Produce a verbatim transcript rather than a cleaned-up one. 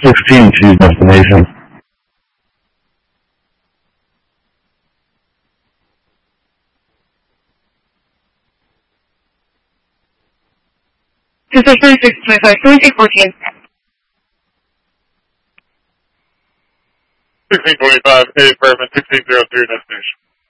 sixteen, choose destination. Position six twenty-five, twenty fourteen. sixteen twenty-five, A Apartment, sixteen zero three, destination.